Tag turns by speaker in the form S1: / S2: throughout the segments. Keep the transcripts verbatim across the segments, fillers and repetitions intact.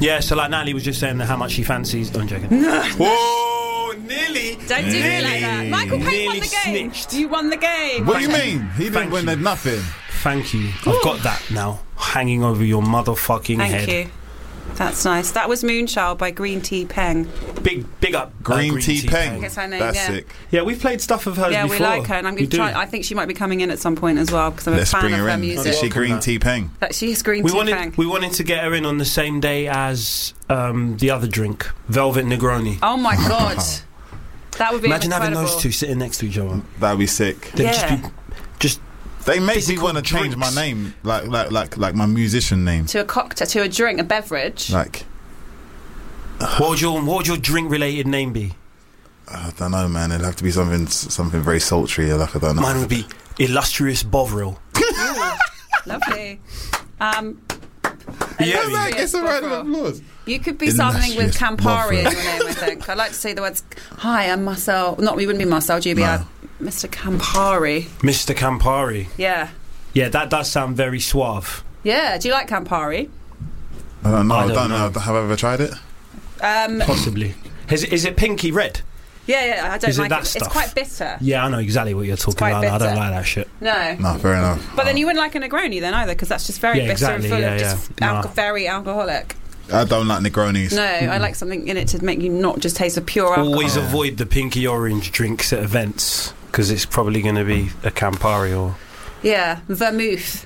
S1: Yeah, so like Natalie was just saying how much she fancies. Oh, I'm joking. Whoa, nearly.
S2: Don't do it like that. Michael Payne won
S1: Nearly
S2: the game.
S1: snitched.
S2: You won the game.
S3: What do you mean? He didn't
S1: Thank
S3: win
S1: you.
S3: nothing.
S1: Thank you. I've got that now, hanging over your motherfucking
S2: Thank
S1: head.
S2: you. That's nice. That was Moonchild by Green Tea Peng.
S1: Big, big up, uh,
S3: Green Tea Peng.
S2: That's her name,
S3: That's
S2: yeah.
S3: sick.
S1: Yeah, we've played stuff of hers
S2: Yeah,
S1: before.
S2: we like her, and I'm
S1: We
S2: going to
S1: do.
S2: try. I think she might be coming in at some point as well because I'm
S3: Let's
S2: a fan
S3: bring
S2: of
S3: her
S2: her
S3: in.
S2: music.
S3: Is she
S1: Welcome
S3: Green
S1: that.
S3: Tea Peng?
S2: But she is Green
S1: We
S2: Tea
S1: wanted,
S2: Peng.
S1: we wanted to get her in on the same day as um, the other drink, Velvet Negroni.
S2: Oh my god, that would be
S1: Imagine
S2: incredible.
S1: having those two sitting next to each other.
S3: That'd be sick.
S1: They'd
S2: Yeah.
S1: just be, just
S3: They make me
S1: Physical
S3: want to change my
S1: drinks.
S3: name, like like like like my musician name.
S2: To a cocktail, to a drink, a beverage.
S3: Like
S1: what would your what would your drink related name be?
S3: I don't know, man. It'd have to be something something very sultry. Like I don't know.
S1: Mine would be Illustrious Bovril.
S2: Lovely. Um,
S1: Yeah,
S3: That's like,
S2: illustrious
S3: it's a round of
S2: Bovril.
S3: applause.
S2: You could be something with
S3: Illustrious
S2: Campari in
S3: Bovril.
S2: your name, I think. I'd like to say the words, hi, I'm Marcel. Not, we wouldn't be Marcel Juby.
S3: No.
S2: I'd- Mister Campari.
S1: Mister Campari.
S2: Yeah.
S1: Yeah, that does sound very suave.
S2: Yeah, do you like Campari?
S3: I don't know.
S1: I
S3: I
S1: don't
S3: don't,
S1: know.
S3: know. Have I ever tried it?
S2: Um,
S1: Possibly. Is, it- is it pinky red?
S2: yeah, yeah, I don't
S1: Is it
S2: like
S1: that
S2: it.
S1: stuff?
S2: It's quite bitter.
S1: Yeah, I know exactly what you're talking
S2: quite
S1: about. I don't
S2: bitter.
S1: like that shit.
S2: No.
S3: No, fair enough.
S2: But then you wouldn't like a Negroni then either, because that's just very
S1: Yeah,
S2: bitter
S1: exactly,
S2: and full
S1: yeah,
S2: of just
S1: yeah.
S2: alco-
S1: Nah.
S2: very alcoholic.
S3: I don't like Negronis.
S2: No, I like something in it to make you not just taste of pure alcohol.
S1: Always avoid the pinky orange drinks at events because it's probably going to be a Campari or.
S2: Yeah, vermouth.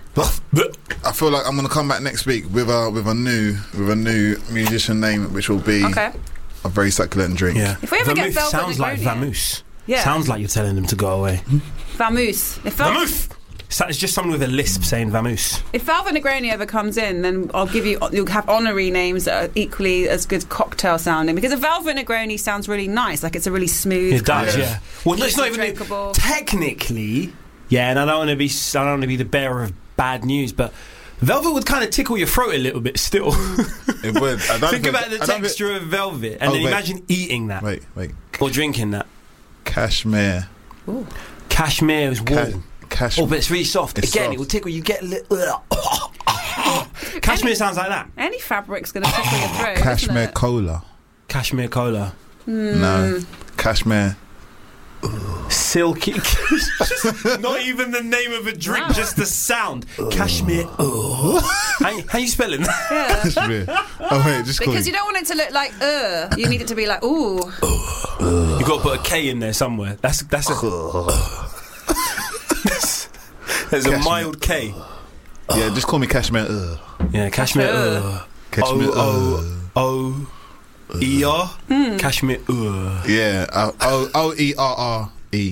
S3: I feel like I'm gonna come back next week with a with a new with a new musician name, which will be
S2: Okay.
S3: a very succulent drink.
S1: Yeah.
S2: If we ever get
S1: Vermouth
S2: Velvet
S1: sounds like
S2: Negroni-
S1: vamoose.
S2: Yeah.
S1: Sounds like you're telling them to go away.
S2: Vermouth. If Vel-
S1: Vamoose! So it's just someone with a lisp saying vamoose.
S2: If Velvet Negroni ever comes in, then I'll give you. You'll have honorary names that are equally as good cocktail sounding. Because a Velvet Negroni sounds really nice, like it's a really smooth.
S1: It does,
S3: Yeah.
S1: yeah. Well, no, it's not
S2: Easy
S1: even
S2: drinkable.
S1: technically. Yeah, and I don't want to be. I don't want to be the bearer of bad news, but velvet would kind of tickle your throat a little bit. Still,
S3: It would. I don't
S1: think about the
S3: I don't
S1: texture of velvet, and
S3: Oh,
S1: then
S3: wait.
S1: imagine eating that
S3: Wait, wait.
S1: or drinking that.
S3: Cashmere.
S1: Cashmere is warm.
S3: Ca- Cashmere.
S1: Oh, but it's really soft.
S3: It's
S1: Again,
S3: soft.
S1: it will tickle. You get a little. Cashmere sounds like that.
S2: Any fabric's going to tickle your throat.
S3: Cashmere
S2: isn't it?
S3: cola.
S1: Cashmere cola.
S3: No. Cashmere.
S1: Silky. Not even the name of a drink,
S2: Wow.
S1: just the sound. Cashmere. how, how you spelling that?
S2: Yeah.
S3: Cashmere. Oh wait, just call
S2: Because
S3: it.
S2: you don't want it to look like uh. You need it to be like ooh.
S1: You got to put a K in there somewhere. That's that's a. There's a
S3: Cashmere.
S1: mild K.
S3: Yeah, just call me Cashmere. Ugh.
S1: Yeah, Cashmere.
S2: Cashmere.
S1: Uh,
S3: Cashmere.
S1: O O O E R. Cashmere. Uh.
S3: Yeah. O O O E R R E.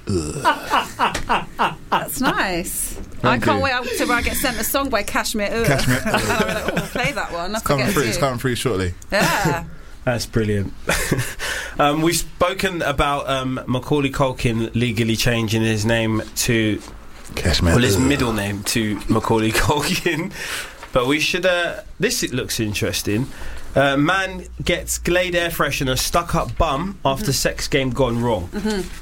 S2: That's nice. I
S3: Thank
S2: can't
S3: you.
S2: wait until I get sent a song by Cashmere. Ugh.
S3: Cashmere.
S2: And I'll be like, oh, play that one. I
S3: It's coming
S2: forget
S3: through.
S2: it's
S3: It's
S2: you.
S3: coming through shortly.
S2: Yeah.
S1: That's brilliant. um, we've spoken about um, Macaulay Culkin legally changing his name to,
S3: Cashmere.
S1: well, his
S3: Ugh.
S1: middle name to Macaulay Culkin. But we should. Uh, this it looks interesting. Uh, man gets Glade air freshener stuck up bum after sex game gone wrong.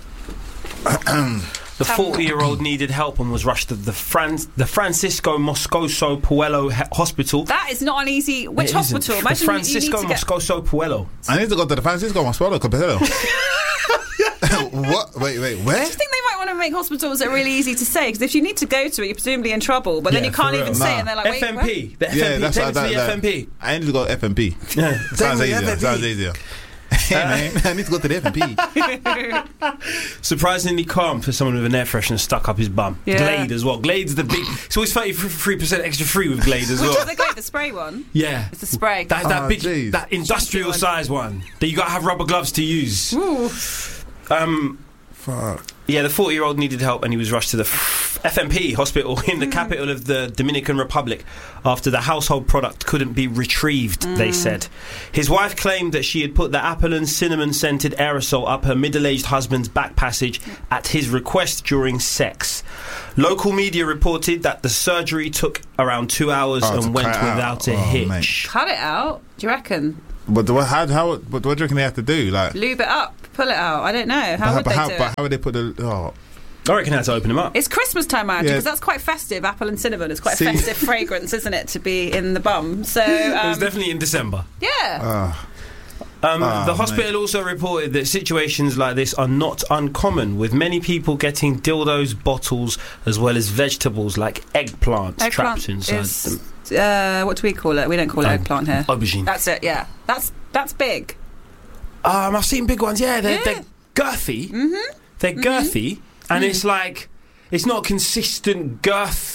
S1: The forty-year-old needed help and was rushed to the Fran- the Francisco Moscoso Puello he- Hospital.
S2: That is not an easy. Which
S1: It
S2: hospital?
S1: isn't.
S2: Imagine
S1: the
S2: you- you need
S1: Francisco
S2: to get.
S1: Moscoso Puello.
S3: I need to go to the Francisco Moscoso Capello. What? Wait, wait. Where?
S2: I think they might want to make hospitals that are really easy to say because if you need to go to it, you're presumably in trouble. But then
S1: Yeah,
S2: you can't
S1: for
S2: even
S1: real.
S2: say it,
S3: Nah.
S2: and they're like, wait,
S1: F M
S2: what?
S1: P. The
S3: Yeah,
S1: F M P.
S3: that's
S1: Take
S3: what
S1: it to
S3: I-
S1: the
S3: that-
S1: F M P.
S3: I need to go to F M P.
S1: Yeah.
S3: Sounds
S1: Take it to the
S3: easier.
S1: F M P.
S3: Sounds easier. Hey man, I need to go to the F M P.
S1: Surprisingly calm for someone with an air freshener stuck up his bum.
S2: Yeah.
S1: Glade as well. Glade's the big. It's always thirty-three percent extra free with Glade as
S2: Which
S1: well.
S2: is the great, the spray one.
S1: Yeah.
S2: It's the spray.
S1: That, that
S3: Oh,
S1: big,
S3: jeez.
S1: that industrial
S2: one.
S1: size one that you got to have rubber gloves to use.
S2: Ooh.
S1: Um,
S3: Fuck.
S1: yeah, the forty-year-old needed help and he was rushed to the f- F M P hospital in the capital of the Dominican Republic after the household product couldn't be retrieved, they said. His wife claimed that she had put the apple and cinnamon scented aerosol up her middle-aged husband's back passage at his request during sex. Local media reported that the surgery took around two hours
S3: Oh, to
S1: and went
S3: cut it out.
S1: without a
S3: Oh,
S1: hitch.
S3: mate.
S2: Cut it out. Do you reckon?
S3: But do I, how, how, what do I reckon they have to do? Like,
S2: Lube it up. Pull it out. I don't know. How
S3: but,
S2: would
S3: but
S2: they
S3: how,
S2: do
S3: but
S2: it?
S3: how would they put the? Oh,
S1: I reckon I had to open them up.
S2: It's Christmas time, actually,
S3: Yeah.
S2: because that's quite festive. Apple and cinnamon is quite a
S3: See-
S2: festive fragrance, isn't it, to be in the bum? So, um,
S1: It was definitely in December.
S2: yeah.
S3: Ah.
S1: Um,
S3: Ah,
S1: the hospital
S3: mate.
S1: also reported that situations like this are not uncommon, with many people getting dildos, bottles, as well as vegetables like eggplants trapped inside
S2: is,
S1: them.
S2: uh, what do we call it? We don't call it
S1: Um,
S2: eggplant here.
S1: Aubergine.
S2: That's it, yeah. That's that's big.
S1: Um, I've seen big ones. Yeah, they're,
S2: Yeah.
S1: they're girthy. Mm-hmm. They're girthy, and it's like it's not consistent girth.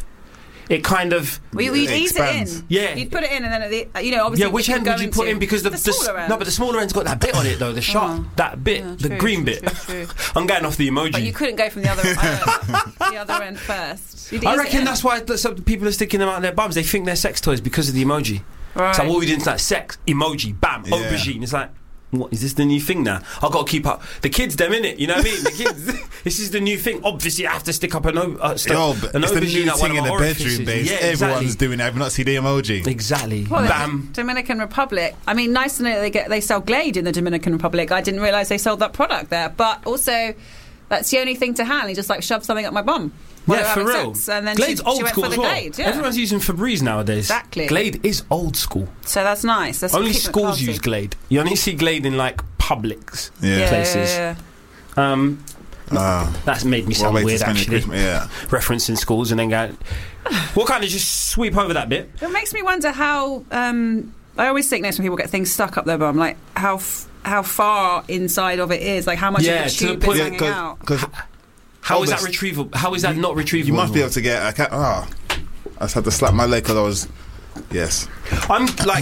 S1: It kind of
S2: Well, you,
S3: It
S2: you'd ease it
S3: expands.
S2: in.
S1: Yeah.
S2: You'd put it in, and then at the, you know, obviously.
S1: yeah. Which
S2: if you're
S1: end would you
S2: going
S1: put
S2: to-
S1: in? Because the,
S2: the
S1: the s-
S2: smaller end.
S1: no, but the smaller end's got that bit on it though. The sharp,
S2: Oh.
S1: that bit,
S2: Yeah,
S1: the
S2: true,
S1: green
S2: true,
S1: bit.
S2: true, true.
S1: I'm going off the emoji.
S2: But you couldn't go from the other uh, the other end first. You'd
S1: I
S2: ease it
S1: reckon
S2: in.
S1: that's why th- some people are sticking them out their bums. They think they're sex toys because of the emoji.
S2: Right.
S1: It's like, what we did is like sex, emoji, bam,
S3: Yeah.
S1: aubergine. It's like, what is this the new thing now? I've got to keep up. The kids, them in it, you know what I mean? The kids, this is the new thing. Obviously, I have to stick up an, o- uh, st-
S3: Yo, but
S1: an
S3: it's the
S1: aubergine
S3: new
S1: at one
S3: thing
S1: of
S3: in
S1: my
S3: the
S1: orifices.
S3: bedroom, babes.
S1: Yeah,
S3: Everyone's
S1: exactly.
S3: doing it. Have you not seen the emoji?
S1: Exactly.
S2: Well, the
S1: Bam.
S2: Dominican Republic. I mean, nice to know that they get they sell Glade in the Dominican Republic. I didn't realise they sold that product there. But also, that's the only thing to hand. He just like shoved something up my bum. while
S1: Yeah,
S2: they were
S1: for
S2: having
S1: real.
S2: sex, and then
S1: Glade's
S2: she,
S1: old
S2: she went
S1: school
S2: for the
S1: as well.
S2: Glade. Yeah.
S1: Everyone's using Febreze nowadays.
S2: Exactly.
S1: Glade is old school.
S2: So that's nice. That's
S1: Only
S2: keeping it
S1: schools
S2: classy.
S1: use Glade. You only see Glade in like Publix
S3: Yeah.
S2: Yeah,
S1: places.
S2: yeah, yeah.
S1: Um,
S3: Ah.
S1: that's made me
S3: What a
S1: sound
S3: way to
S1: weird,
S3: spend your
S1: actually.
S3: Christmas, yeah.
S1: Referencing schools and then going, what kind of just sweep over that bit?
S2: It makes me wonder how. Um, I always think next when people get things stuck up their bum, like how f- how far inside of it is, like how much
S1: Yeah,
S2: of
S1: to
S2: the
S1: the
S2: tube
S1: point-
S2: is
S3: Yeah,
S2: hanging
S3: cause,
S2: out.
S3: 'cause
S1: How is
S3: Oldest.
S1: that retrievable? How is that not retrievable?
S3: you must be
S1: anymore?
S3: able to get. I can't. Ah, I just had to slap my leg because I was. Yes,
S1: I'm like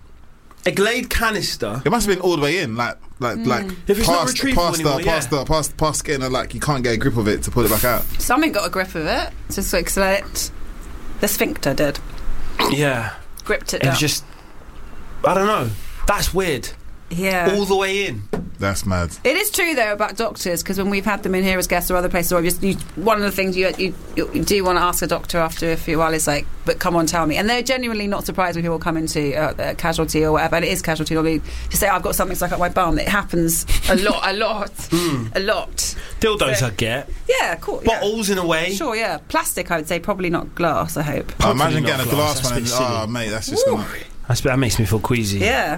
S1: a Glade canister.
S3: it must have been all the way in, like, like, like
S1: If it's not
S3: past,
S1: retrievable
S3: past,
S1: anymore,
S3: the,
S1: yeah.
S3: past, the, past, past getting a, like you can't get a grip of it to pull it back out.
S2: Something got a grip of it. Just like so it, the sphincter did.
S1: Yeah,
S2: Gripped it
S1: it
S2: down.
S1: was just. I don't know. That's weird.
S2: yeah.
S1: All the way in.
S3: That's mad.
S2: It is true though about doctors, because when we've had them in here as guests or other places, or just you, one of the things you, you you do want to ask a doctor after a few while is like, but come on, tell me. And they're genuinely not surprised when people come into uh, uh, casualty or whatever, and it is casualty. Normally, to say I've got something stuck up my bum. It happens a lot, a lot, a lot.
S1: Dildos
S2: So-
S1: I get.
S2: Yeah, cool. Yeah.
S1: Bottles in a way.
S2: Sure, yeah. Plastic, I would say, probably not glass. I hope.
S3: Oh,
S1: Hopefully
S3: imagine
S1: not
S3: getting a
S1: glass,
S3: glass
S1: that's
S3: one
S1: a
S3: and
S1: bit silly.
S3: oh mate, that's just
S2: Ooh.
S3: gonna.
S1: That's, that makes me feel queasy.
S2: Yeah.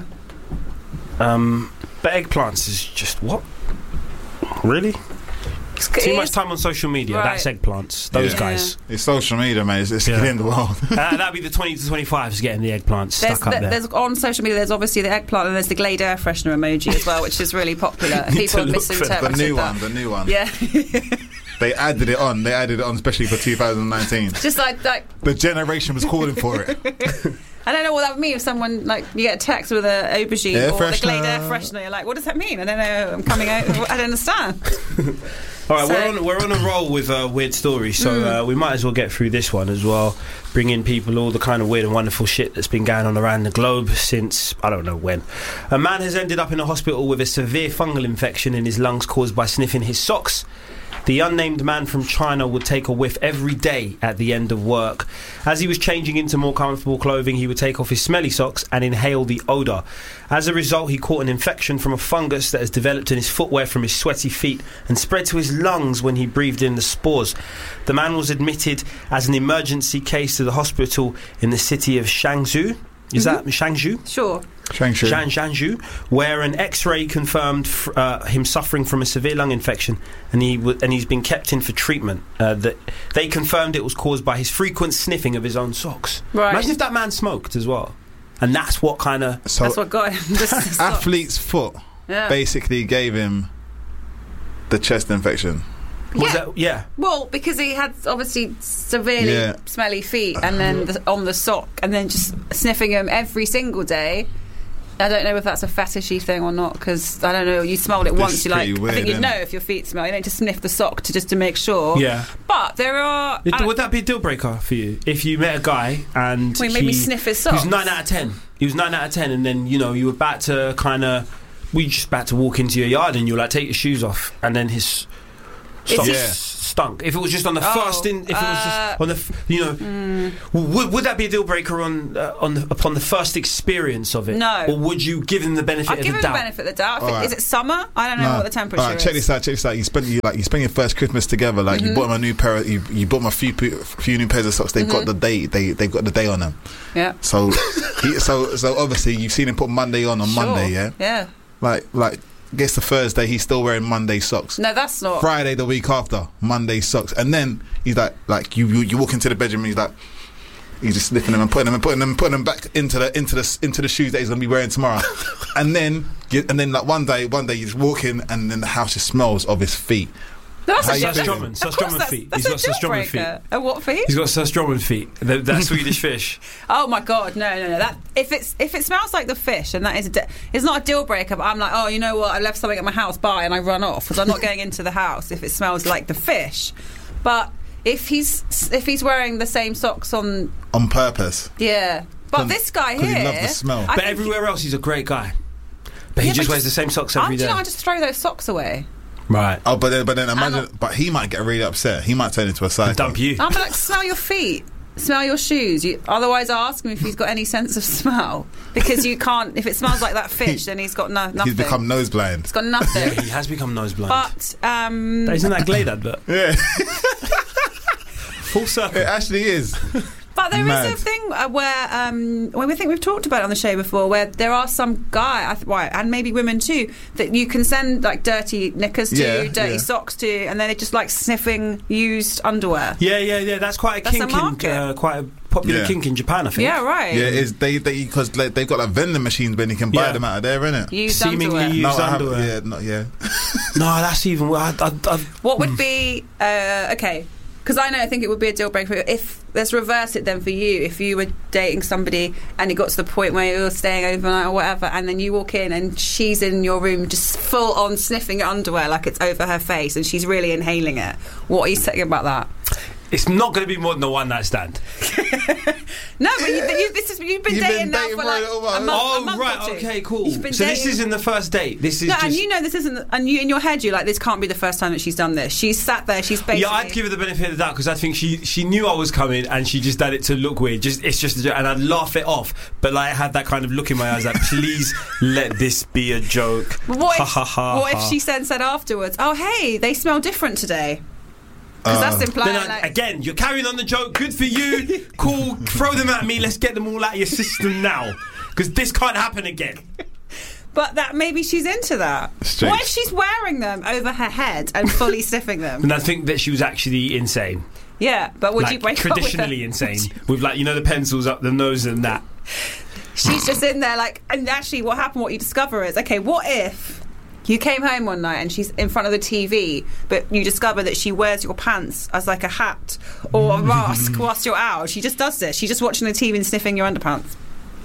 S1: Um, but eggplants is just what? Really?
S2: It's,
S1: Too
S2: it
S1: much
S2: is-
S1: time on social media.
S2: Right.
S1: That's eggplants. Those
S3: Yeah.
S1: guys.
S3: It's social media, mate. It's, it's
S1: Yeah.
S3: killing the world.
S1: uh, that'd be the twenty to twenty-fives getting the eggplants
S2: There's,
S1: stuck up
S2: th-
S1: there.
S2: there's on social media. There's obviously the eggplant, and there's the Glade air freshener emoji as well, which is really popular.
S1: Need
S2: People
S1: to
S2: have
S1: look for the
S3: the
S2: misinterpreted
S3: new
S2: that.
S3: one, the new one.
S2: Yeah,
S3: They added it on. They added it on, especially for two thousand nineteen.
S2: just like like
S3: The generation was calling for it.
S2: I don't know what that would mean if someone like you get a text with a aubergine
S3: Air
S2: or the Glade
S3: freshener.
S2: air freshener. You're like, what does that mean? I don't know. I'm coming out. I don't understand.
S1: All right,
S2: So-
S1: we're on we're on a roll with uh, weird stories, so
S2: Mm.
S1: uh, we might as well get through this one as well. Bring in people all the kind of weird and wonderful shit that's been going on around the globe since I don't know when. A man has ended up in a hospital with a severe fungal infection in his lungs caused by sniffing his socks. The unnamed man from China would take a whiff every day at the end of work. As he was changing into more comfortable clothing, he would take off his smelly socks and inhale the odour. As a result, he caught an infection from a fungus that has developed in his footwear from his sweaty feet and spread to his lungs when he breathed in the spores. The man was admitted as an emergency case to the hospital in the city of Shangzhou. Is that Shangzhou?
S2: Sure.
S3: Shang-Chi.
S1: Shan Shanzhou, where an X-ray confirmed f- uh, him suffering from a severe lung infection, and he w- and he's been kept in for treatment. Uh, that they confirmed it was caused by his frequent sniffing of his own socks.
S2: Right.
S1: Imagine if that man smoked as well, and that's what kind of
S3: So
S2: That's what got him. Just the socks.
S3: athlete's foot
S2: Yeah.
S3: basically gave him the chest infection.
S1: was
S2: Yeah.
S1: that? Yeah,
S2: Well, because he had obviously severely
S3: Yeah.
S2: smelly feet, and then the, on the sock, and then just sniffing them every single day. I don't know if that's a fetishy thing or not, because I don't know. You smelled it
S3: This
S2: once,
S3: is
S2: you like.
S3: pretty
S2: I
S3: weird,
S2: think you
S3: isn't
S2: know
S3: it?
S2: if your feet smell. You don't just sniff the sock to just to make sure.
S1: yeah.
S2: But there are.
S1: It-
S2: I-
S1: would that be a deal breaker for you if you met a guy and
S2: Well, he made me
S1: he-
S2: sniff his
S1: he was
S2: socks.
S1: nine out of ten? He was nine out of ten, and then you know you were about to kind of, we just about to walk into your yard, and you're like, take your shoes off, and then his Stunk.
S2: he-
S3: Yeah.
S1: Stunk. If it was just on the
S2: Oh,
S1: first, in, if it was
S2: uh,
S1: just on the, f- you know,
S2: mm.
S1: would, would that be a deal breaker on uh, on the, upon the first experience of it?
S2: No.
S1: Or would you give him the benefit
S2: I'd
S1: of
S2: give
S1: the
S2: him
S1: doubt?
S2: the benefit of the doubt. I think-
S3: Alright.
S2: Is it summer? I don't know
S3: Nah.
S2: what the temperature
S3: Alright,
S2: is.
S3: check this out. Check this out. You spend you like you spend your first Christmas together. Like
S2: Mm-hmm.
S3: you bought him a new pair. Of, you you bought him a few few new pairs of socks. They've
S2: Mm-hmm.
S3: got the day. They they've got the day on them.
S2: Yeah.
S3: So he, so so obviously you've seen him put Monday on on
S2: Sure.
S3: Monday. Yeah.
S2: Yeah.
S3: Like like gets to Thursday. He's still wearing Monday socks.
S2: No, that's not.
S3: Friday the week after Monday socks, and then he's like like you you, you walk into the bedroom. And he's like. He's just sniffing them and putting them and putting them and putting them back into the into the into the shoes that he's gonna be wearing tomorrow, and then you- and then like one day one day you just walk in and then the house just smells of his feet.
S2: That's
S3: How
S2: a
S3: you
S2: deal-
S3: feeling?
S1: Strowman,
S2: of
S1: Sir
S2: course
S1: Strowman
S2: that's-
S1: feet.
S2: That's
S1: He's
S2: a
S1: got Sir
S2: deal
S1: Strowman feet.
S2: breaker. A what feet?
S1: He's got Sir Strowman feet. That, that Swedish fish.
S2: Oh my god, no, no, no! That if it's if it smells like the fish, and that is a de- it's not a deal breaker. But I'm like, oh, you know what? I left something at my house. Bye, and I run off because I'm not going into the house if it smells like the fish. But if he's if he's wearing the same socks on,
S3: On purpose.
S2: yeah. But
S3: 'Cause-
S2: this guy
S3: 'cause he
S2: here,
S3: loves the smell.
S2: I
S1: But
S2: think
S1: everywhere else, he's a great guy. But he
S2: Yeah,
S1: just
S2: but
S1: wears the
S2: just-
S1: same socks
S2: I,
S1: every
S2: do you
S1: day.
S2: know, I just throw those socks away.
S1: Right.
S3: Oh, but then but then
S2: I'm
S3: imagine.
S2: not-
S3: But he might get really upset. He might turn into a psycho.
S1: Dump you.
S2: I'm like, smell your feet. Smell your shoes. You, otherwise, ask him if he's got any sense of smell because you can't. If it smells like that fish, then he's got no, nothing.
S3: He's become nose blind.
S2: He's got nothing.
S1: Yeah, he has become nose blind.
S2: But um,
S1: Isn't that Glade advert?
S3: Yeah,
S1: Full circle.
S3: it actually is.
S2: But there is
S3: Mad.
S2: a thing uh, where, um, well, we think we've talked about it on the show before, where there are some guy, I th- right, and maybe women too, that you can send like dirty knickers to,
S3: Yeah,
S2: dirty
S3: yeah.
S2: socks to, and then they're just like sniffing used underwear.
S1: Yeah, yeah, yeah. That's quite a
S2: That's a
S1: kink in,
S2: market.
S1: uh, quite a popular
S3: Yeah.
S1: kink in Japan, I think.
S2: Yeah, right.
S3: Yeah, it is they they because like, they've got like vending machines when you can buy
S1: Yeah.
S3: them out of there, innit?
S2: Used
S1: Seemingly
S2: underwear.
S1: used
S3: No, I haven't-
S1: underwear.
S3: Yeah, not yeah.
S1: No, that's even. I, I, I,
S2: What would be uh, okay? Because I know I think it would be a deal breaker if let's reverse it then for you. If you were dating somebody and it got to the point where you were staying overnight or whatever, and then you walk in and she's in your room just full on sniffing your underwear like it's over her face, and she's really inhaling it. What are you saying about that?
S1: it's not going to be more than a one night stand.
S2: No, but you, you, this is you've been
S3: You've
S2: dating
S3: been
S2: now
S3: dating
S2: for
S3: for
S2: like
S3: a little while.
S2: a month,
S1: Oh,
S2: a month
S1: right,
S2: or two.
S1: okay, cool.
S2: You've been
S1: So this
S2: dating-
S1: isn't the first date. This is
S2: No,
S1: just.
S2: and you know this isn't, and you in your head you're like, this can't be the first time that she's done this. She's sat there, she's basically.
S1: Yeah, I'd give her the benefit of the doubt because I think she she knew I was coming and she just did it to look weird. Just it's just a joke, and I'd laugh it off, but like I had that kind of look in my eyes, like please let this be a joke.
S2: But what
S1: Ha,
S2: if,
S1: ha, ha,
S2: what if
S1: ha.
S2: she then said afterwards, "Oh, hey, they smell different today"? Because
S3: Uh,
S2: that's implying
S1: Then I,
S2: like,
S1: again, you're carrying on the joke. Good for you. Cool. Throw them at me. Let's get them all out of your system now, because this can't happen again.
S2: but that maybe she's into that.
S3: Strange.
S2: What if she's wearing them over her head and fully sniffing them?
S1: And I think that she was actually insane.
S2: Yeah, but would
S1: like
S2: you break
S1: traditionally
S2: up with her?
S1: insane with like you know the pencils up the nose and that.
S2: She's just in there like, and actually, what happened? What you discover is, okay, what if you came home one night and she's in front of the T V, but you discover that she wears your pants as like a hat or a mask whilst you're out. She just does this. She's just watching the T V and sniffing your underpants.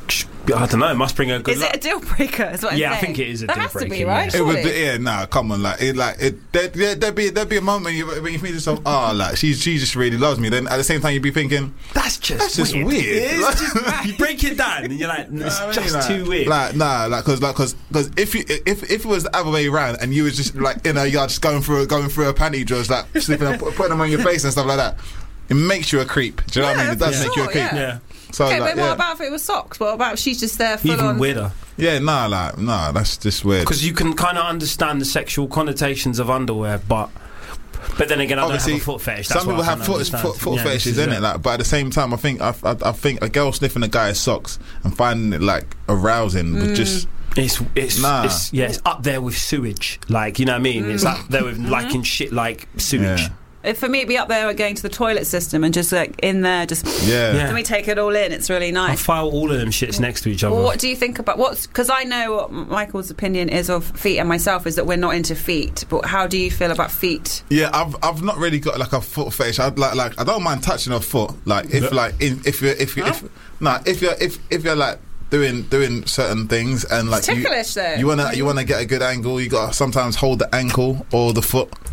S1: I don't know. It must bring her good
S2: Is
S1: luck.
S2: it a deal breaker? Is what I'm
S1: Yeah, I
S2: saying.
S1: think it is a
S2: that
S1: deal
S2: has to be,
S1: breaker,
S2: right?
S1: yeah.
S3: It would
S2: Surely.
S3: be, yeah, nah, come on, like, it, like, it, there, there, there'd be, there'd be a moment when you, when you think to yourself, oh, like, she, she just really loves me. Then at the same time, you'd be thinking,
S1: That's just
S3: that's just
S1: weird.
S3: weird.
S1: It is just- you break it down and you're like, it's
S3: I mean,
S1: just
S3: like,
S1: too weird.
S3: Like, nah, like, cause, like, cause, cause if you, if, if it was the other way around and you was just like in a yard, just going through, going through a panty drawers, like slipping, up, putting them on your face and stuff like that, it makes you a creep. Do you know what I mean? It does
S2: for
S3: make you a
S2: sure,
S3: creep.
S2: yeah.
S1: yeah.
S3: So,
S2: Okay,
S3: like,
S2: but what
S3: yeah.
S2: about if it was socks? What about if she's just there full
S1: Even
S2: on?
S1: weirder.
S3: Yeah, nah, like, nah, that's just weird.
S1: Because you can kind of understand the sexual connotations of underwear, but but then again, I
S3: Obviously,
S1: don't have a foot fetish. That's
S3: some
S1: what
S3: people
S1: I
S3: have
S1: can't
S3: foot,
S1: understand.
S3: foot, foot
S1: Yeah, this
S3: fetishes,
S1: is
S3: innit? Like, but at the same time, I think I, I, I think a girl sniffing a guy's socks and finding it like arousing would just.
S1: It's it's,
S3: Nah.
S1: it's yeah, it's up there with sewage. Like you know what I mean? It's up there with liking shit like sewage.
S3: Yeah.
S2: If for me, it'd be up there going to the toilet system and just like in there, just
S3: Yeah.
S1: Yeah.
S2: let me take it all in. It's really
S1: I
S2: nice.
S1: file all of them shits next to each other.
S2: Well, what do you think about what's? Because I know what Michael's opinion is of feet, and myself is that we're not into feet. But how do you feel about feet?
S3: Yeah, I've I've not really got like a foot fetish. I like like I don't mind touching a foot. Like if
S1: Yeah.
S3: like in, if you're if you if nah if you're if if you're like doing doing certain things and like
S2: It's ticklish,
S3: you,
S2: though.
S3: you wanna you wanna get a good angle. You gotta sometimes hold the ankle or the foot.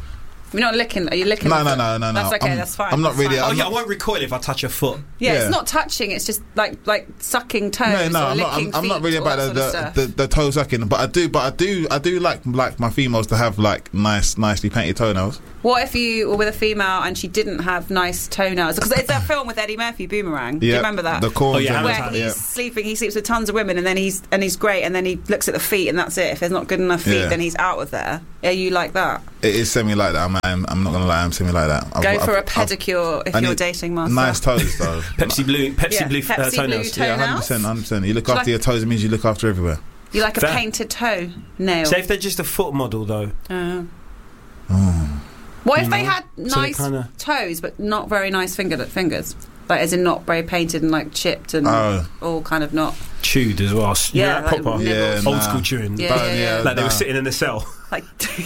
S2: You're not licking. Are you licking?
S3: No,
S2: the
S3: no,
S2: foot?
S3: no, no, no.
S2: That's okay.
S3: I'm,
S2: that's fine.
S3: I'm not
S2: that's
S3: really.
S2: fine.
S1: Oh
S3: I'm
S1: yeah,
S3: not,
S1: I won't recoil if I touch a foot.
S2: Yeah,
S3: Yeah.
S2: it's not touching. It's just like like sucking toes.
S3: No, no,
S2: or
S3: I'm not.
S2: licking
S3: I'm, I'm not
S2: feet,
S3: really
S2: all
S3: about
S2: that
S3: the,
S2: sort of
S3: the,
S2: stuff.
S3: the the toe sucking, but I do, but I do, I do like like my females to have like nice, nicely painted toenails.
S2: What if you were with a female and she didn't have nice toenails? Because it's that film with Eddie Murphy, Boomerang. Do you
S3: Yeah,
S2: remember that?
S3: The corns
S1: Oh, yeah,
S3: and
S2: Where
S1: Hammer
S3: the-
S1: time.
S2: he's
S3: yeah.
S2: sleeping, he sleeps with tons of women, and then he's and he's great, and then he looks at the feet, and that's it. If there's not good enough feet,
S3: Yeah.
S2: then he's out of there. Are you like that?
S3: It is semi like that. I'm, I'm, I'm not gonna lie. I'm semi like that. I've-
S2: Go
S3: I've-
S2: for a
S3: I've-
S2: pedicure if
S3: I
S2: you're
S3: need
S2: dating Master.
S3: Nice toes though.
S1: Pepsi blue, Pepsi
S2: Yeah,
S1: blue uh,
S2: Pepsi blue
S1: toenails.
S2: toe-
S3: Yeah, hundred
S2: Toenails?
S3: percent, hundred percent. You look
S2: Do you
S3: after
S2: like-
S3: your toes, it means you look after everywhere.
S2: You like a
S1: Fair.
S2: painted toe nail?
S1: So if they're just a foot model though,
S2: Uh,
S3: Oh.
S2: what if
S1: You
S2: they
S1: know?
S2: had
S1: So they
S2: nice
S1: kinda-
S2: toes but not very nice finger fingers? Like as in not very painted and like chipped and
S3: Oh.
S2: all kind of not
S1: chewed as well. You
S2: Yeah,
S1: know,
S2: like
S1: proper
S2: nibbles.
S3: Yeah,
S1: old
S3: nah.
S1: school chewing.
S2: Yeah,
S3: But,
S2: yeah, yeah.
S1: Like they were
S3: nah.
S1: sitting in a cell.
S2: like.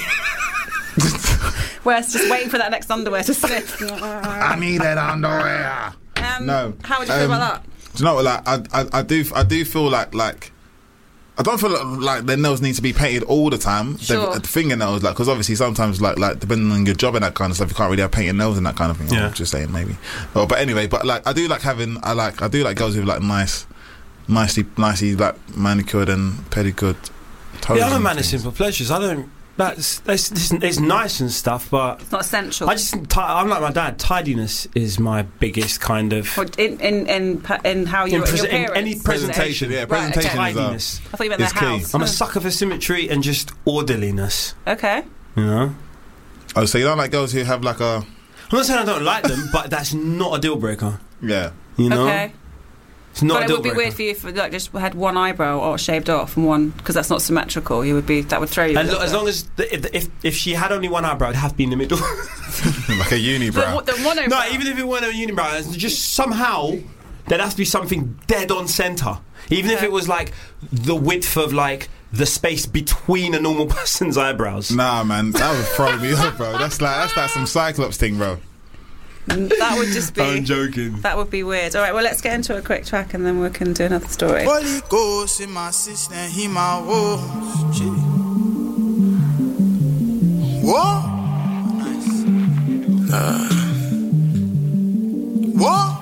S2: Where's just waiting for that next underwear to sniff?
S3: I need that underwear.
S2: Um,
S3: No.
S2: How would you feel
S3: Um,
S2: about that?
S3: Do you know what? Like, I, I, I do, I do feel like, like, I don't feel like, like their nails need to be painted all the time.
S2: Sure.
S3: The, the fingernails, like, because obviously sometimes, like, like depending on your job and that kind of stuff, you can't really have painted nails and that kind of thing.
S1: Yeah.
S3: I'm just saying, maybe. Well, but anyway, but like, I do like having, I like, I do like girls with like nice, nicely, nicely like manicured and pedicured toes.
S1: Yeah, I'm a
S3: and
S1: man of
S3: things.
S1: simple pleasures. I don't. That's, that's it's, it's nice and stuff, but
S2: It's not essential.
S1: I just ti- I'm like my dad. Tidiness is my biggest kind of
S2: Or in in in, pa- in how you
S1: In pres-
S2: your
S1: in
S2: appearance.
S1: any
S3: Presentation, yeah,
S2: Right,
S3: presentation
S2: okay.
S3: is, uh,
S1: tidiness.
S2: I thought you meant
S3: It's
S2: the
S3: key.
S2: house.
S1: I'm a sucker for symmetry and just orderliness.
S2: Okay.
S1: You know,
S3: Oh, so you don't like girls who have like a,
S1: I'm not saying I don't like them, but that's not a deal breaker.
S3: yeah.
S1: You know,
S2: Okay.
S1: it's not
S2: But
S1: a
S2: it
S1: deal
S2: would be
S1: breaker.
S2: weird for you if you like just had one eyebrow or shaved off and one because that's not symmetrical. You would be that would throw you. a
S1: And
S2: little
S1: lo- as
S2: bit.
S1: long as the, if, if if she had only one eyebrow, it'd have to be in the middle.
S3: Like a unibrow.
S2: the, the one
S1: No,
S2: eyebrow-
S1: even if it weren't a unibrow, it's just somehow there'd have to be something dead on centre. Even if
S2: Okay.
S1: it was like the width of like the space between a normal person's eyebrows.
S3: Nah, man, that would throw me off, bro. That's like that's like some Cyclops thing, bro.
S2: that would just be.
S1: I'm joking.
S2: That would be weird. All right, well, let's get into a quick track and then we can do another story.
S4: Holy Ghost in my system, he my wolves. Whoa, nice. Uh, whoa.